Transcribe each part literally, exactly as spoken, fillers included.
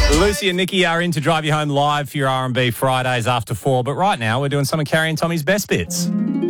Lucy and Nikki are in to drive you home live for your R and B Fridays after four. But right now, we're doing some of Carrie and Tommy's best bits.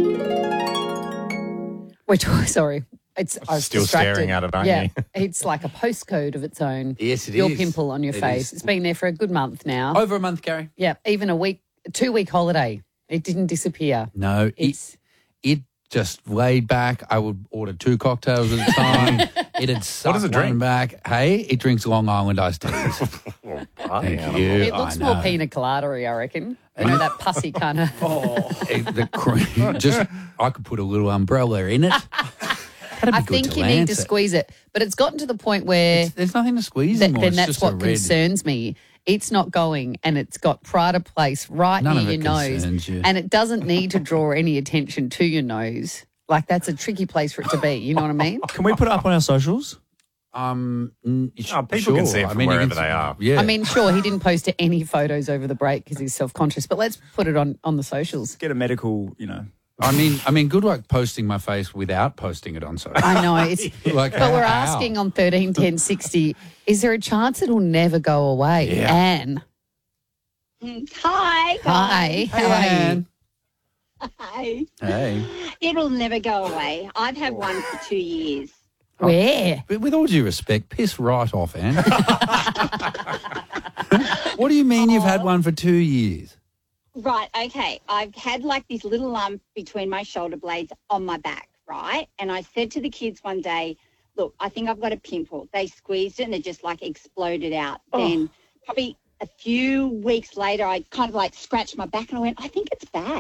Which, sorry, it's I was Still distracted. staring at it, aren't yeah, you? It's like a postcode of its own. Yes, it Your is. pimple on your It face. is. It's been there for a good month now. Over a month, Carrie? Yeah, even a week, a two-week holiday. It didn't disappear. No, It's it, it just laid back. I would order two cocktails at a time. It had sucked does it one drink? back. Hey, it drinks Long Island iced teas. Thank you. It looks I more know. pina colada, I reckon. You know, that pussy kind of. Eh, the cream, just I could put a little umbrella in it. That'd be I good think to you need to Lancet. squeeze it. But it's gotten to the point where There's nothing to squeeze th- anymore. then It's that's just a what red. concerns me. It's not going and it's got Prada Place right None near of your it nose. concerns you. And it doesn't need to draw any attention to your nose. Like that's a tricky place for it to be. You know what I mean? Can we put it up on our socials? Um, mm, sh- Oh, people sure. can see it I from mean, you wherever can- they are. Yeah. I mean, sure, he didn't post any photos over the break because he's self-conscious, but let's put it on, on the socials. Get a medical, you know. I mean, I mean, good luck posting my face without posting it on social. I know. It's, Like, but we're how? asking on thirteen ten sixty, is there a chance it'll never go away? Yeah. Anne. Hi, Hi. guys. How are you? Anne. Hi. Hey. It'll never go away. I've had one for two years. Where? But with all due respect, piss right off, Anne. What do you mean you've had one for two years? Right, okay. I've had like this little lump between my shoulder blades on my back, right? And I said to the kids one day, look, I think I've got a pimple. They squeezed it and it just like exploded out. Then probably a few weeks later, I kind of like scratched my back and I went, I think it's bad.